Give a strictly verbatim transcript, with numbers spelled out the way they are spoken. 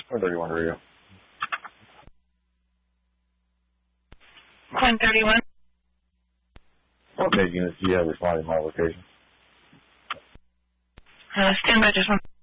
one thirty-one radio. one thirty-one. Okay, units, do you have responding to my location? Uh, stand by just one.